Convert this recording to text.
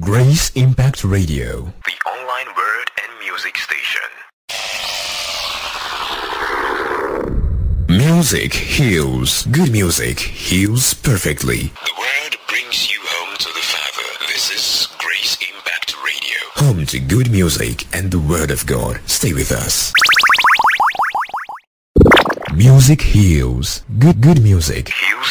Grace Impact Radio, the online word and music station. Music heals. Good music heals perfectly. The word brings you home to the Father. This is Grace Impact Radio. Home to good music and the Word of God. Stay with us. Music heals. Good music Heals